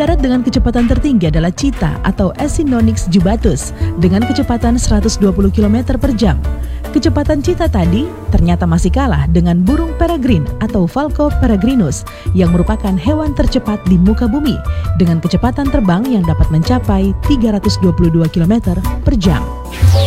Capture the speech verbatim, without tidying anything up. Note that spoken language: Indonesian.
darat dengan kecepatan tertinggi adalah cheetah atau Acinonyx jubatus dengan kecepatan seratus dua puluh kilometer per jam. Kecepatan cheetah tadi ternyata masih kalah dengan burung peregrine atau Falco peregrinus yang merupakan hewan tercepat di muka bumi dengan kecepatan terbang yang dapat mencapai tiga ratus dua puluh dua kilometer per jam.